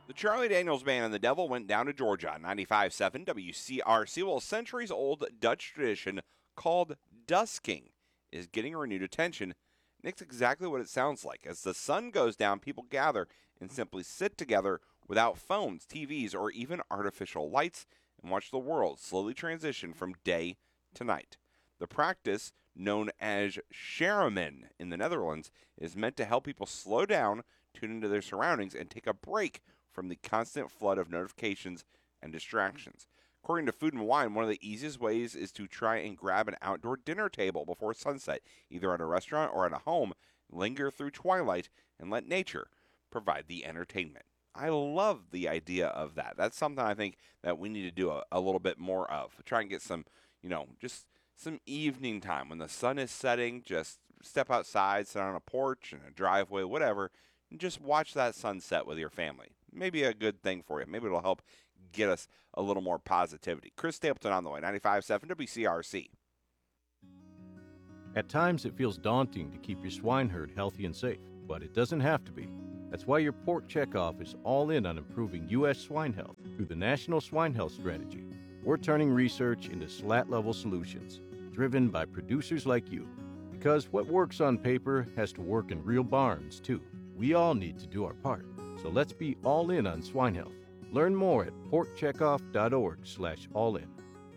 The Charlie Daniels Band and the Devil went down to Georgia on 95.7 WCRC. Well, a centuries-old Dutch tradition called dusking is getting renewed attention. And it's exactly what it sounds like. As the sun goes down, people gather and simply sit together without phones, TVs, or even artificial lights and watch the world slowly transition from day to night. The practice, known as Sharaman in the Netherlands, is meant to help people slow down, tune into their surroundings, and take a break from the constant flood of notifications and distractions. According to Food and Wine, one of the easiest ways is to try and grab an outdoor dinner table before sunset, either at a restaurant or at a home, linger through twilight, and let nature provide the entertainment. I love the idea of that. That's something I think that we need to do a little bit more of. Try and get some, just some evening time when the sun is setting. Just step outside, sit on a porch, in a driveway, whatever, and just watch that sunset with your family. Maybe a good thing for you. Maybe it'll help get us a little more positivity. Chris Stapleton on the way, 95.7 WCRC. At times it feels daunting to keep your swine herd healthy and safe, but it doesn't have to be. That's why your Pork Checkoff is all in on improving U.S. swine health through the National Swine Health Strategy. We're turning research into SLAT-level solutions, driven by producers like you. Because what works on paper has to work in real barns, too. We all need to do our part. So let's be all in on swine health. Learn more at porkcheckoff.org/allin.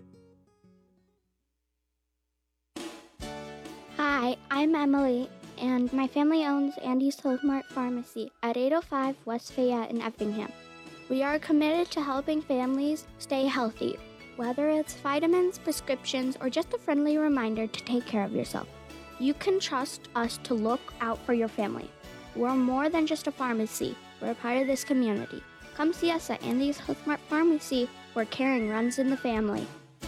Hi, I'm Emily, and my family owns Andy's Hillmart Pharmacy at 805 West Fayette in Effingham. We are committed to helping families stay healthy, whether it's vitamins, prescriptions, or just a friendly reminder to take care of yourself. You can trust us to look out for your family. We're more than just a pharmacy. We're a part of this community. Come see us at Andy's Hillmart Pharmacy, where caring runs in the family.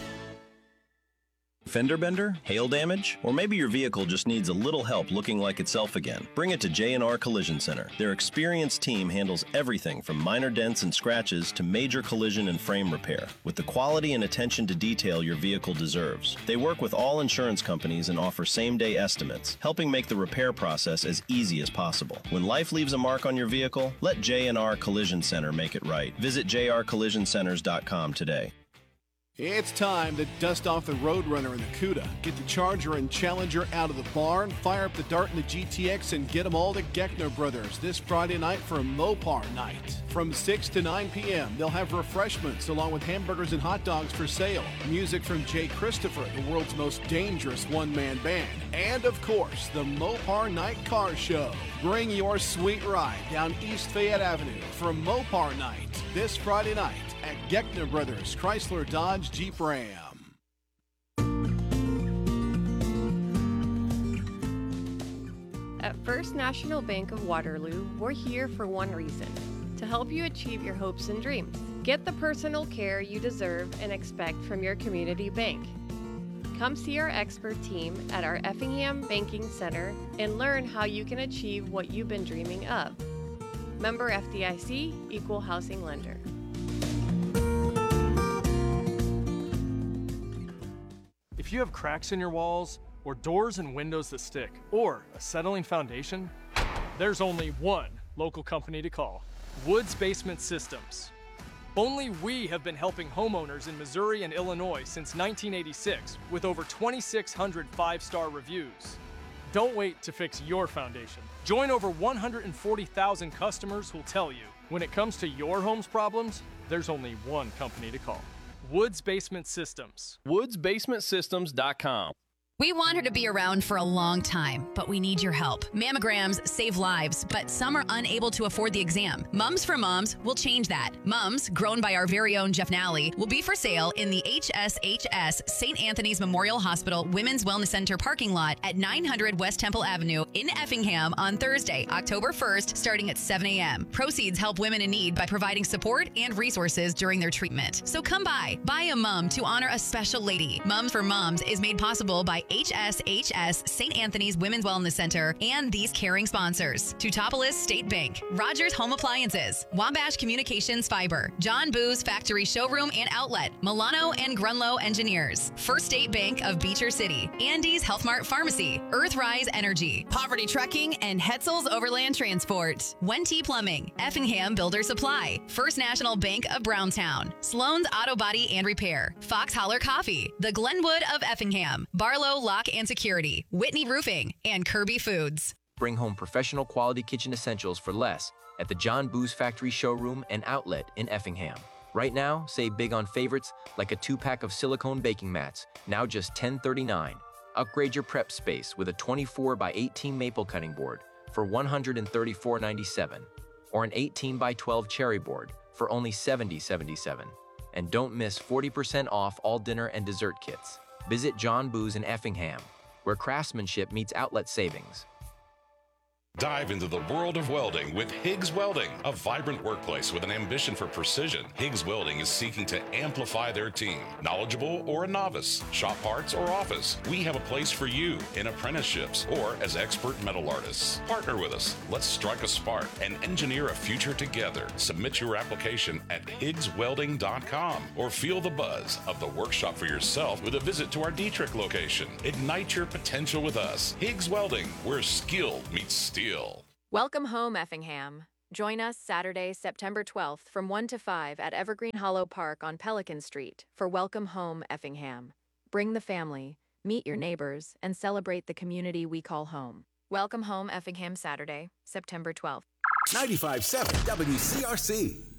Fender bender? Hail damage? Or maybe your vehicle just needs a little help looking like itself again. Bring it to J&R Collision Center. Their experienced team handles everything from minor dents and scratches to major collision and frame repair, with the quality and attention to detail your vehicle deserves. They work with all insurance companies and offer same-day estimates, helping make the repair process as easy as possible. When life leaves a mark on your vehicle, let J&R Collision Center make it right. Visit jrcollisioncenters.com today. It's time to dust off the Roadrunner and the Cuda, get the Charger and Challenger out of the barn, fire up the Dart and the GTX, and get them all to Geckner Brothers this Friday night for Mopar Night. From 6 to 9 p.m., they'll have refreshments along with hamburgers and hot dogs for sale, music from Jay Christopher, the world's most dangerous one-man band, and, of course, the Mopar Night Car Show. Bring your sweet ride down East Fayette Avenue for Mopar Night this Friday night at Geckner Brothers Chrysler Dodge Jeep Ram. At First National Bank of Waterloo, we're here for one reason: to help you achieve your hopes and dreams. Get the personal care you deserve and expect from your community bank. Come see our expert team at our Effingham Banking Center and learn how you can achieve what you've been dreaming of. Member FDIC, Equal Housing Lender. If you have cracks in your walls, or doors and windows that stick, or a settling foundation, there's only one local company to call: Woods Basement Systems. Only we have been helping homeowners in Missouri and Illinois since 1986 with over 2,600 five-star reviews. Don't wait to fix your foundation. Join over 140,000 customers who'll tell you, when it comes to your home's problems, there's only one company to call: Woods Basement Systems. WoodsBasementSystems.com. We want her to be around for a long time, but we need your help. Mammograms save lives, but some are unable to afford the exam. Mums for Moms will change that. Mums, grown by our very own Jeff Nally, will be for sale in the HSHS St. Anthony's Memorial Hospital Women's Wellness Center parking lot at 900 West Temple Avenue in Effingham on Thursday, October 1st, starting at 7 a.m. Proceeds help women in need by providing support and resources during their treatment. So come by, buy a mum to honor a special lady. Mums for Moms is made possible by HSHS St. Anthony's Women's Wellness Center, and these caring sponsors: Teutopolis State Bank, Rogers Home Appliances, Wabash Communications Fiber, John Boo's Factory Showroom and Outlet, Milano and Grunlow Engineers, First State Bank of Beecher City, Andy's Health Mart Pharmacy, Earthrise Energy, Poverty Trucking, and Hetzel's Overland Transport, Wente Plumbing, Effingham Builder Supply, First National Bank of Brownstown, Sloan's Auto Body and Repair, Fox Holler Coffee, the Glenwood of Effingham, Barlow Lock and Security, Whitney Roofing, and Kirby Foods. Bring home professional quality kitchen essentials for less at the John Boo's Factory Showroom and Outlet in Effingham. Right now, save big on favorites like a 2-pack of silicone baking mats, now just $10.39. Upgrade your prep space with a 24 by 18 maple cutting board for $134.97, or an 18 by 12 cherry board for only $70.77. And don't miss 40% off all dinner and dessert kits. Visit John Boo's in Effingham, where craftsmanship meets outlet savings. Dive into the world of welding with Higgs Welding, a vibrant workplace with an ambition for precision. Higgs Welding is seeking to amplify their team. Knowledgeable or a novice, shop parts or office, we have a place for you in apprenticeships or as expert metal artists. Partner with us. Let's strike a spark and engineer a future together. Submit your application at higgswelding.com or feel the buzz of the workshop for yourself with a visit to our Dietrich location. Ignite your potential with us. Higgs Welding, where skill meets steel. Welcome home, Effingham. Join us Saturday, September 12th from 1 to 5 at Evergreen Hollow Park on Pelican Street for Welcome Home, Effingham. Bring the family, meet your neighbors, and celebrate the community we call home. Welcome home, Effingham, Saturday, September 12th. 95.7 WCRC.